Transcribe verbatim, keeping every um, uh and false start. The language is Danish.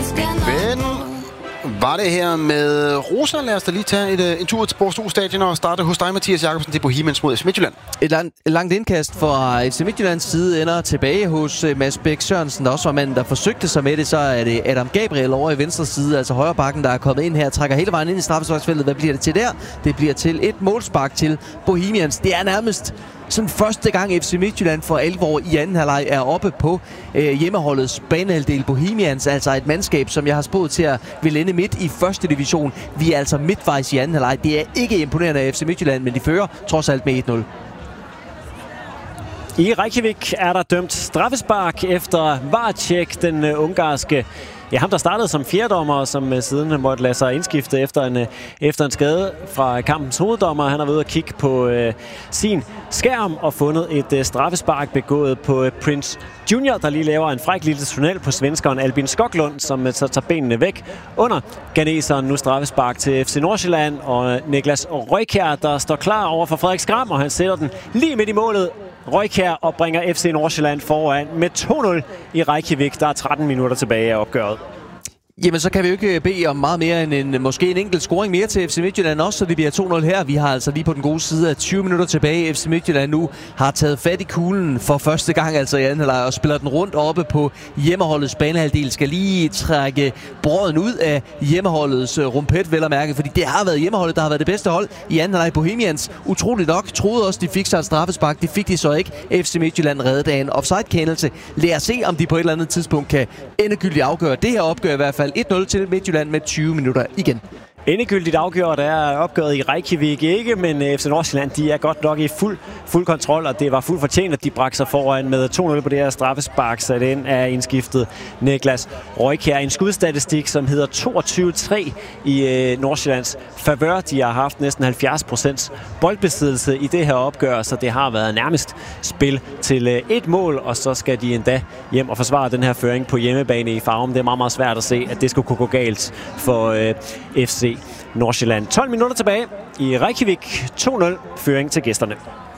Men var det her med Rosa? Lad os da lige tage et, en tur til Borså Stadion og starte hos dig, Mathias Jakobsen, til Bohemians mod F C Midtjylland. Et lang, langt indkast fra F C Midtjyllands side ender tilbage hos Mads Bæk Sørensen, der også var manden, der forsøgte sig med det. Så er det Adam Gabriel over i venstre side, altså højre bakken, der er kommet ind her, trækker hele vejen ind i straffesparksfeltet. Hvad bliver det til der? Det bliver til et målspark til Bohemians. Det er nærmest sådan første gang F C Midtjylland for alvor i anden halvleg er oppe på øh, hjemmeholdets banehalvdel. Bohemians, altså et mandskab, som jeg har spået til at vil ende midt i første division. Vi er altså midtvejs i anden halvleg. Det er ikke imponerende af F C Midtjylland, men de fører trods alt med et nul. I Reykjavik er der dømt straffespark efter Varcek, den uh, ungarske. Ja, ham der startede som fjerdommer, som uh, siden måtte lade sig indskifte efter en, uh, efter en skade fra kampens hoveddommer. Han har været ude at kigge på uh, sin skærm og fundet et uh, straffespark begået på uh, Prince Junior, der lige laver en fræk lille tunnel på svenskeren Albin Skoglund, som uh, så tager benene væk under ganeseren. Nu straffespark til F C Nordsjælland, og uh, Niklas Røykjær, der står klar over for Frederik Skram, og han sætter den lige midt i målet. Røykjær og bringer F C Nordsjælland foran med to nul i Reykjavik. Der er tretten minutter tilbage af opgøret. Jamen, så kan vi jo ikke bede om meget mere end en, måske en enkelt scoring mere til F C Midtjylland også, så det bliver to nul her. Vi har altså lige på den gode side af tyve minutter tilbage. F C Midtjylland nu har taget fat i kuglen for første gang, altså i anden halvleg, og spiller den rundt oppe på hjemmeholdets banehalvdel. Skal lige trække brøden ud af hjemmeholdets rumpet, vel at mærke, fordi det har været hjemmeholdet, der har været det bedste hold i anden halvleg. Bohemians, utroligt nok, troede også, de fik sig et straffespark. Det fik de så ikke. F C Midtjylland reddede af en offside-kendelse. Lad os se, om de på et eller andet tidspunkt kan endegyldigt afgøre det her opgør i hvert fald. et nul til Midtjylland med tyve minutter igen. Endegyldigt afgjort er opgøret i Reykjavik ikke, men F C Nordsjælland, de er godt nok i fuld, fuld kontrol, og det var fuldt fortjent, at de bragte sig foran med to nul på det her straffespark, så den er indskiftet Niklas Røykjær. En skudstatistik, som hedder toogtyve tre i øh, Nordsjællands favør. De har haft næsten halvfjerds procent boldbesiddelse i det her opgør, så det har været nærmest spil til øh, et mål, og så skal de endda hjem og forsvare den her føring på hjemmebane i Farum. Det er meget, meget svært at se, at det skulle kunne gå galt for øh, F C Nordsjælland. tolv minutter tilbage i Reykjavik. to nul føring til gæsterne.